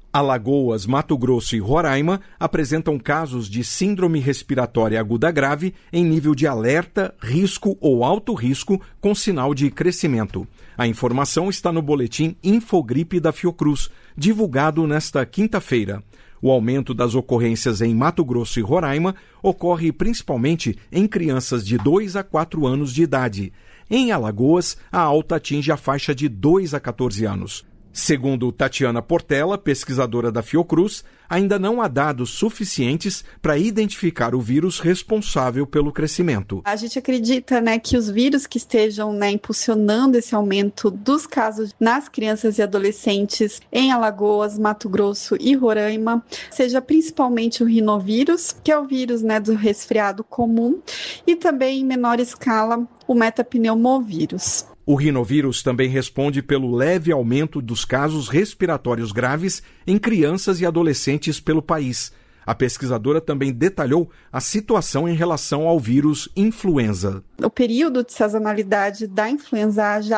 Alagoas, Mato Grosso e Roraima apresentam casos de síndrome respiratória aguda grave em nível de alerta, risco ou alto risco com sinal de crescimento. A informação está no boletim Infogripe da Fiocruz, divulgado nesta quinta-feira. O aumento das ocorrências em Mato Grosso e Roraima ocorre principalmente em crianças de 2 a 4 anos de idade. Em Alagoas, a alta atinge a faixa de 2 a 14 anos. Segundo Tatiana Portela, pesquisadora da Fiocruz, ainda não há dados suficientes para identificar o vírus responsável pelo crescimento. A gente acredita, que os vírus que estejam, impulsionando esse aumento dos casos nas crianças e adolescentes em Alagoas, Mato Grosso e Roraima, seja principalmente o rinovírus, que é o vírus, do resfriado comum, e também, em menor escala, o metapneumovírus. O rinovírus também responde pelo leve aumento dos casos respiratórios graves em crianças e adolescentes pelo país. A pesquisadora também detalhou a situação em relação ao vírus influenza. O período de sazonalidade da influenza A já